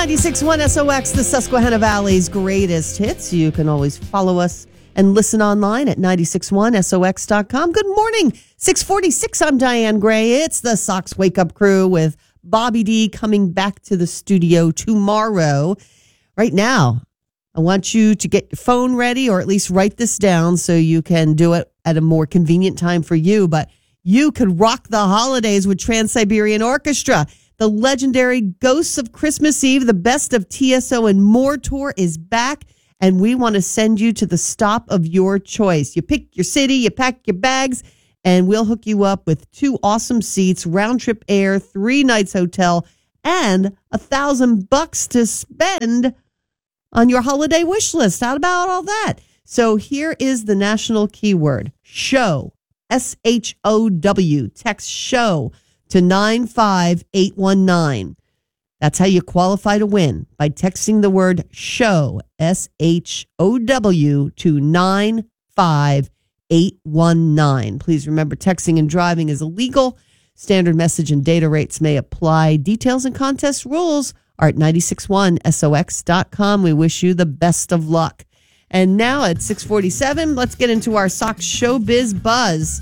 96.1 SOX, the Susquehanna Valley's greatest hits. You can always follow us and listen online at 961sox.com. Good morning, 646. I'm Diane Gray. It's the Sox Wake Up Crew with Bobby D coming back to the studio tomorrow. Right now, I want you to get your phone ready, or at least write this down so you can do it at a more convenient time for you. But you could rock the holidays with Trans-Siberian Orchestra. The legendary Ghosts of Christmas Eve, the Best of TSO and More tour is back, and we want to send you to the stop of your choice. You pick your city, you pack your bags, and we'll hook you up with 2 awesome seats, round trip air, 3 nights hotel, and $1,000 to spend on your holiday wish list. How about all that? So here is the national keyword, show, SHOW, text show to 95819. That's how you qualify to win, by texting the word show, SHOW, to 95819. Please remember, texting and driving is illegal. Standard message and data rates may apply. Details and contest rules are at 961sox.com. We wish you the best of luck. And now at 647, let's get into our Sox Showbiz Buzz.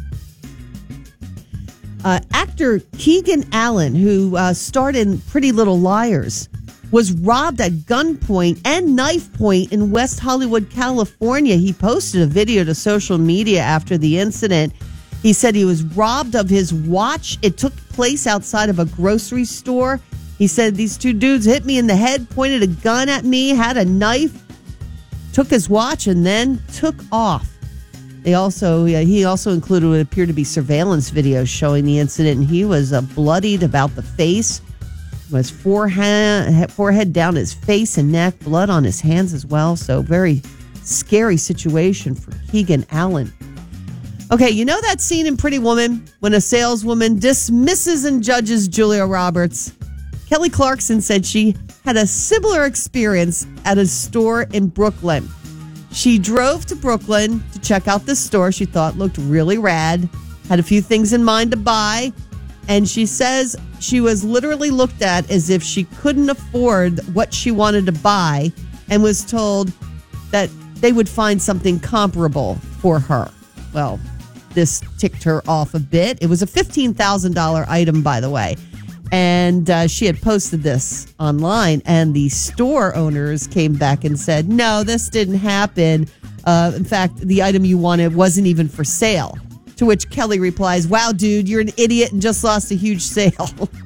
Actor Keegan Allen, who starred in Pretty Little Liars, was robbed at gunpoint and knife point in West Hollywood, California. He posted a video to social media after the incident. He said he was robbed of his watch. It took place outside of a grocery store. He said these 2 dudes hit me in the head, pointed a gun at me, had a knife, took his watch, and then took off. He also included what appeared to be surveillance videos showing the incident, and he was bloodied about the face, his forehead down his face and neck, blood on his hands as well. So very scary situation for Keegan Allen. Okay, you know that scene in Pretty Woman when a saleswoman dismisses and judges Julia Roberts? Kelly Clarkson said she had a similar experience at a store in Brooklyn. She drove to Brooklyn to check out this store she thought looked really rad, had a few things in mind to buy, and she says she was literally looked at as if she couldn't afford what she wanted to buy, and was told that they would find something comparable for her. Well, this ticked her off a bit. It was a $15,000 item, by the way. And she had posted this online, and the store owners came back and said, no, this didn't happen. In fact, the item you wanted wasn't even for sale. To which Kelly replies, wow, dude, you're an idiot and just lost a huge sale.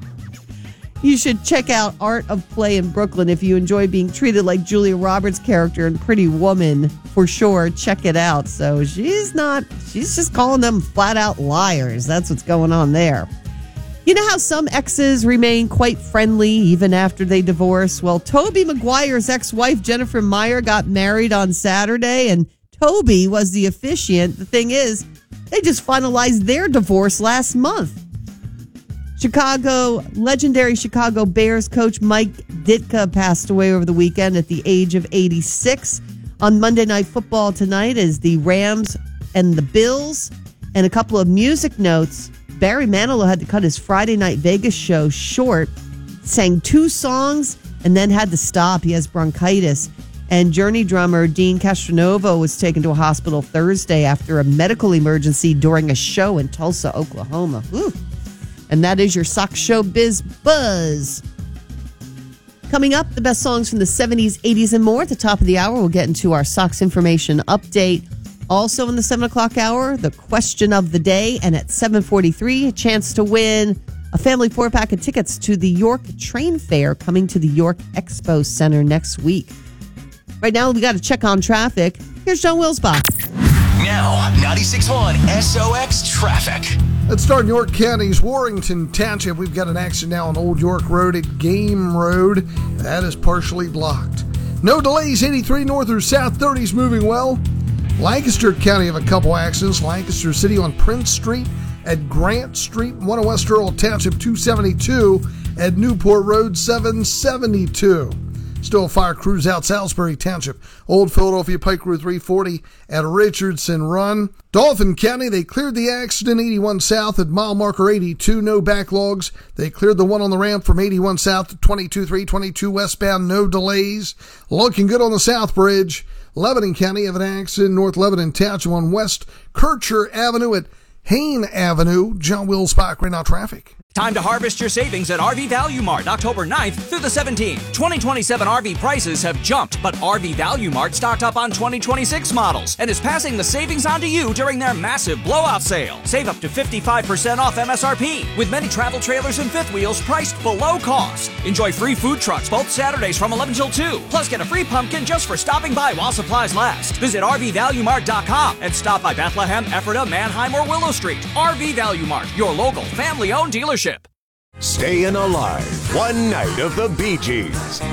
You should check out Art of Play in Brooklyn if you enjoy being treated like Julia Roberts' character in Pretty Woman. For sure, check it out. So she's just calling them flat out liars. That's what's going on there. You know how some exes remain quite friendly even after they divorce? Well, Tobey Maguire's ex-wife, Jennifer Meyer, got married on Saturday, and Toby was the officiant. The thing is, they just finalized their divorce last month. Legendary Chicago Bears coach Mike Ditka passed away over the weekend at the age of 86. On Monday Night Football tonight is the Rams and the Bills. And a couple of music notes. Barry Manilow had to cut his Friday Night Vegas show short, sang 2 songs, and then had to stop. He has bronchitis. And Journey drummer Dean Castronovo was taken to a hospital Thursday after a medical emergency during a show in Tulsa, Oklahoma. Whew. And that is your Sox Showbiz Buzz. Coming up, the best songs from the 70s, 80s, and more. At the top of the hour, we'll get into our Sox information update. Also in the 7 o'clock hour, the question of the day. And at 7:43, a chance to win a family 4-pack of tickets to the York Train Fair coming to the York Expo Center next week. Right now, we got to check on traffic. Here's John Wilsbach. Now, 96.1 SOX Traffic. Let's start in York County's Warrington Township. We've got an accident now on Old York Road at Game Road. That is partially blocked. No delays, 83 north or south, 30's moving well. Lancaster County have a couple accidents. Lancaster City on Prince Street, at Grant Street, one of West Earl Township 272, at Newport Road 772. Still fire crews out Salisbury Township. Old Philadelphia Pike Road 340 at Richardson Run. Dauphin County, they cleared the accident 81 south at mile marker 82. No backlogs. They cleared the one on the ramp from 81 south to 22-3, 22 westbound. No delays. Looking good on the South Bridge. Lebanon County have an accident North Lebanon Township on West Kircher Avenue at Hain Avenue. John Will Spock right now traffic. Time to harvest your savings at RV Value Mart October 9th through the 17th. 2027 RV prices have jumped, but RV Value Mart stocked up on 2026 models and is passing the savings on to you during their massive blowout sale. Save up to 55% off MSRP with many travel trailers and fifth wheels priced below cost. Enjoy free food trucks both Saturdays from 11 till 2. Plus get a free pumpkin just for stopping by while supplies last. Visit RVValueMart.com and stop by Bethlehem, Ephrata, Manheim, or Willow Street. RV Value Mart, your local family-owned dealership. Staying Alive, one night of the Bee Gees.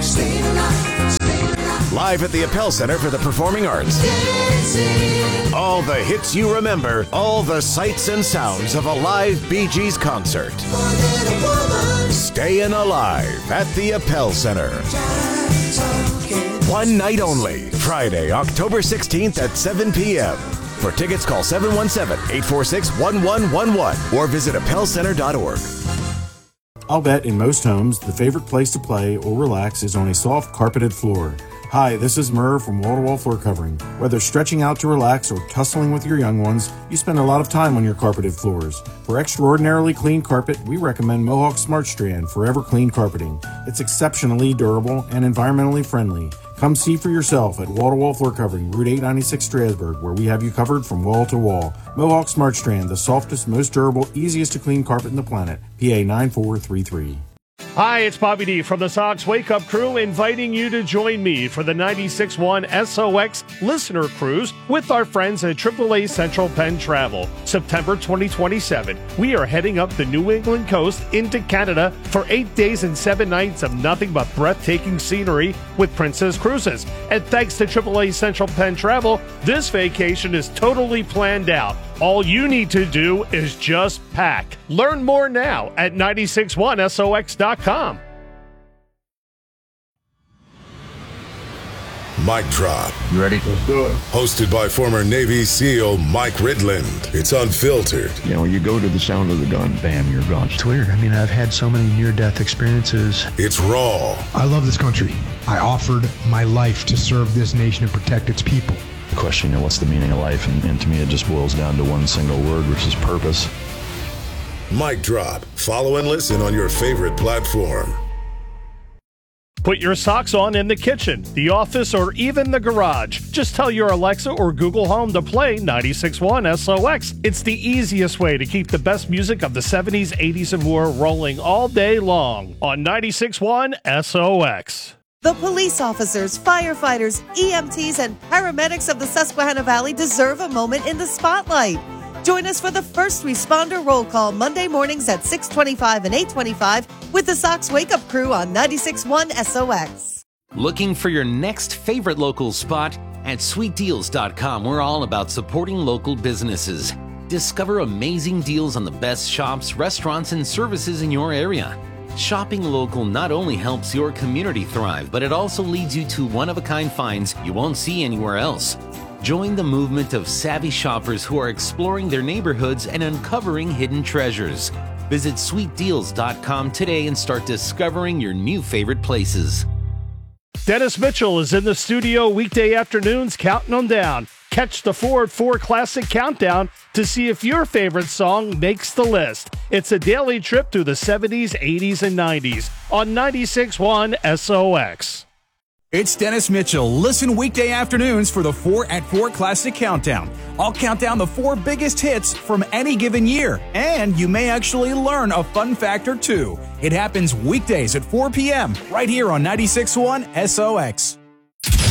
Live at the Appel Center for the Performing Arts. All the hits you remember, all the sights and sounds of a live Bee Gees concert. Staying Alive at the Appel Center. One night only, Friday, October 16th at 7 p.m. For tickets, call 717-846-1111 or visit appelcenter.org. I'll bet in most homes, the favorite place to play or relax is on a soft carpeted floor. Hi, this is Merv from Wall to Wall Floor Covering. Whether stretching out to relax or tussling with your young ones, you spend a lot of time on your carpeted floors. For extraordinarily clean carpet, we recommend Mohawk Smart Strand Forever Clean Carpeting. It's exceptionally durable and environmentally friendly. Come see for yourself at Wall to Wall Floor Covering, Route 896 Strasburg, where we have you covered from wall to wall. Mohawk Smart Strand, the softest, most durable, easiest to clean carpet in the planet. PA 9433. Hi, it's Bobby D from the Sox Wake Up Crew, inviting you to join me for the 96.1 SOX Listener Cruise with our friends at AAA Central Penn Travel. September 2027, we are heading up the New England coast into Canada for 8 days and 7 nights of nothing but breathtaking scenery with Princess Cruises. And thanks to AAA Central Penn Travel, this vacation is totally planned out. All you need to do is just pack. Learn more now at 961sox.com. Mic Drop. You ready? Let's do it. Hosted by former Navy SEAL Mike Ridland. It's unfiltered. You know, you go to the sound of the gun, bam, you're gone. It's weird. I mean, I've had so many near-death experiences. It's raw. I love this country. I offered my life to serve this nation and protect its people. The question, you know, what's the meaning of life? And to me, it just boils down to one single word, which is purpose. Mic Drop. Follow and listen on your favorite platform. Put your socks on in the kitchen, the office, or even the garage. Just tell your Alexa or Google Home to play 96.1 SOX. It's the easiest way to keep the best music of the 70s, 80s, and more rolling all day long on 96.1 SOX. The police officers, firefighters, EMTs, and paramedics of the Susquehanna Valley deserve a moment in the spotlight. Join us for the First Responder Roll Call Monday mornings at 6:25 and 8:25 with the Sox Wake Up Crew on 96.1 SOX. Looking for your next favorite local spot? At SweetDeals.com, we're all about supporting local businesses. Discover amazing deals on the best shops, restaurants, and services in your area. Shopping local not only helps your community thrive, but it also leads you to one-of-a-kind finds you won't see anywhere else. Join the movement of savvy shoppers who are exploring their neighborhoods and uncovering hidden treasures. Visit SweetDeals.com today and start discovering your new favorite places. Dennis Mitchell is in the studio weekday afternoons counting them down. Catch the 4 at 4 Classic Countdown to see if your favorite song makes the list. It's a daily trip through the 70s, 80s, and 90s on 96.1 SOX. It's Dennis Mitchell. Listen weekday afternoons for the 4 at 4 Classic Countdown. I'll count down the 4 biggest hits from any given year, and you may actually learn a fun fact or two. It happens weekdays at 4 p.m. right here on 96.1 SOX.